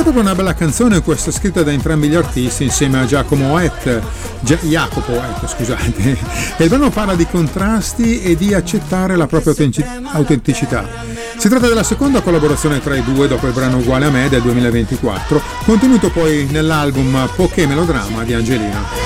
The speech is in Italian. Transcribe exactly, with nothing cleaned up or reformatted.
proprio una bella canzone questa, scritta da entrambi gli artisti insieme a Giacomo Oet, Gia- Jacopo Oet, scusate. E il brano parla di contrasti e di accettare la propria autentic- autenticità. Si tratta della seconda collaborazione tra i due dopo il brano Uguale a me del duemilaventiquattro, contenuto poi nell'album Poké Melodrama di Angelina.